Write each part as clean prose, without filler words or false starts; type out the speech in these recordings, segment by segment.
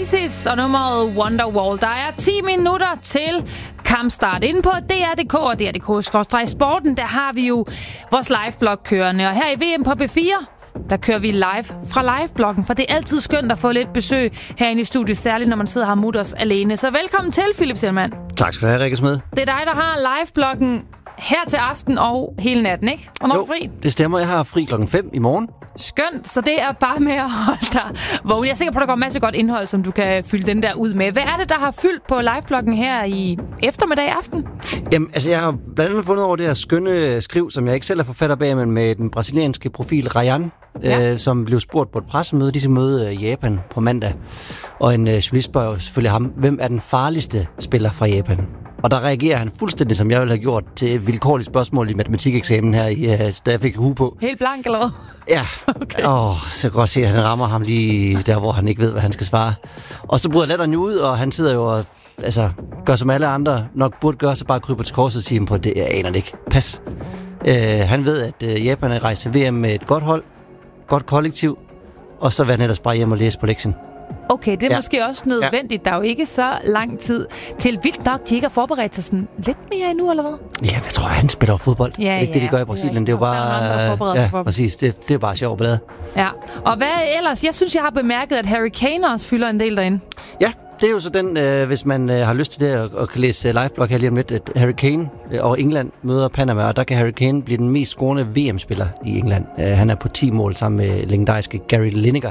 Oasis og nummeret Wonderwall. Der er 10 minutter til kampstart. Inde på DR.dk og DR.dk/sporten, der har vi jo vores liveblog kørende. Og her i VM på B4, der kører vi live fra livebloggen, for det er altid skønt at få lidt besøg herinde i studiet, særligt når man sidder her mutters alene. Så velkommen til, Philip Selman. Tak skal du have, Rikke Smed. Det er dig, der har livebloggen her til aften og hele natten, ikke? Og når fri? Det stemmer. Jeg har fri 5:00 i morgen. Skønt, så det er bare med at holde dig vågen. Jeg er sikker på, at der går en masse godt indhold, som du kan fylde den der ud med. Hvad er det, der har fyldt på livebloggen her i eftermiddag aften? Jamen, altså jeg har blandt andet fundet over det her skønne skriv, som jeg ikke selv er forfatter bag, men med den brasilianske profil Ryan, som blev spurgt på et pressemøde. De skal møde Japan på mandag. Og en journalist spørger selvfølgelig ham, hvem er den farligste spiller fra Japan? Og der reagerer han fuldstændig, som jeg ville have gjort til et vilkårligt spørgsmål i matematikeksamen her, da jeg fik hue på. Helt blank, eller hvad? Ja. Okay. Så kan jeg godt se, at han rammer ham lige der, hvor han ikke ved, hvad han skal svare. Og så bryder latteren ud, og han sidder jo og gør som alle andre nok burde gøre, så bare kryber til korset og siger på det. Jeg aner det ikke. Pas. Han ved, at Japan er rejst til VM med et godt hold, godt kollektiv, og så vil han ellers bare hjem og læse på lektien. Okay, det er måske også nødvendigt. Der er jo ikke så lang tid til. Vildt nok, de ikke har forberedt sig sådan lidt mere endnu, eller hvad? Ja, jeg tror, han spiller fodbold. Ja, det er ikke det, de gør i Brasilien. Det er jo bare... præcis. Det er bare sjovt ballade. Ja, og hvad ellers? Jeg synes, jeg har bemærket, at Harry Kane også fylder en del derinde. Ja, det er jo så den, hvis man har lyst til det og kan læse liveblog her lige om lidt, at Harry Kane og England møder Panama, og der kan Harry Kane blive den mest scorende VM-spiller i England. Han er på 10 mål sammen med legendariske Gary Lineker.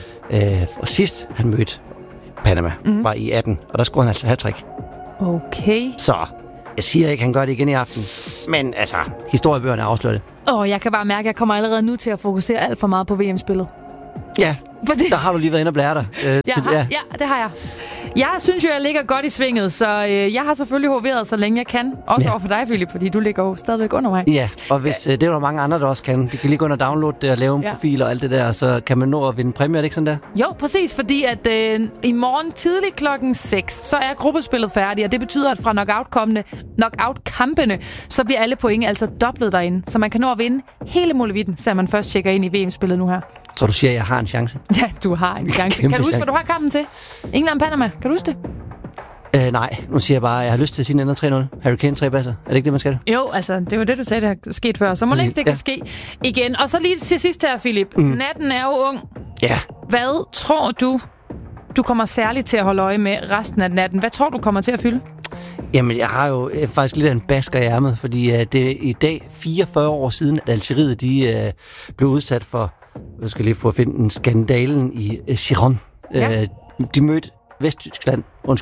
Og sidst han mødte Panama var i 18, og der scorede han altså hat-trick. Okay. Så jeg siger ikke, han gør det igen i aften, men altså, historiebøgerne afslører det. Jeg kan bare mærke, at jeg kommer allerede nu til at fokusere alt for meget på VM-spillet. Ja, der har du lige været inde og blære dig. Ja, det har jeg. Jeg synes jo, jeg ligger godt i svinget, så jeg har selvfølgelig hoveret, så længe jeg kan. Også over for dig, Philip, fordi du ligger jo stadigvæk under mig. Ja, og hvis det er der mange andre, der også kan. De kan lige gå ind og downloade det og lave en profil og alt det der, så kan man nå at vinde præmier, er det ikke sådan der? Jo, præcis, fordi at i morgen tidlig 6:00, så er gruppespillet færdigt, og det betyder, at fra knockout-kampene, så bliver alle point altså dobblet derinde, så man kan nå at vinde hele muligheden, så man først tjekker ind i VM-spillet nu her. Så du siger, at jeg har en chance? Ja, du har en chance. Kan du huske, hvad du har kampen til? England-Panama. Kan du huske det? Nej, nu siger jeg bare, at jeg har lyst til at sige en 3-0. Harry Kane 3 basser. Er det ikke det, man skal? Jo, altså, det var det, du sagde, der er sket før. Så må ikke det kan ske igen. Og så lige til sidst her, Philip. Natten er jo ung. Ja. Hvad tror du kommer særligt til at holde øje med resten af natten? Hvad tror du kommer til at fylde? Jamen, jeg har jo faktisk lidt af en basker i ærmet, fordi det er i dag 44 år siden, at Algeriet de blev udsat for, jeg skal lige prøve at finde en skandalen i Giron. Ja. De mødte Vesttyskland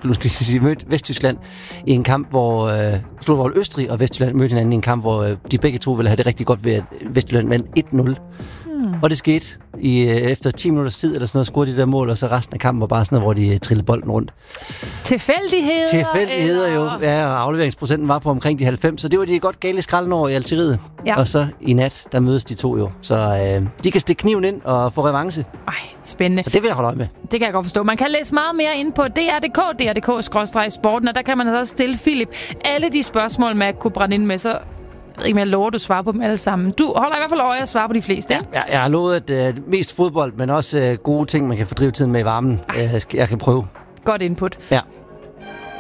i en kamp, hvor Østrig og Vesttyskland mødte hinanden i en kamp, hvor de begge to ville have det rigtig godt ved, at Vesttyskland vandt 1-0. Og det skete efter 10 minutters tid, eller sådan noget, scorede de der mål, og så resten af kampen var bare sådan noget, hvor de trillede bolden rundt. Tilfældigheder jo. Ja, og afleveringsprocenten var på omkring de 90, så det var de godt gale skralden over i Algeriet. Ja. Og så i nat, der mødes de to jo. Så de kan stikke kniven ind og få revanche. Ej, spændende. Så det vil jeg holde øje med. Det kan jeg godt forstå. Man kan læse meget mere inde på DR.dk/sporten, og der kan man altså stille Philip alle de spørgsmål, man kunne brænde ind med, så ikke, jeg lover, du svarer på dem alle sammen. Du holder i hvert fald øje at svare på de fleste, ja? Jeg har lovet, at mest fodbold, men også gode ting, man kan fordrive tiden med i varmen. Jeg kan prøve. Godt input. Ja.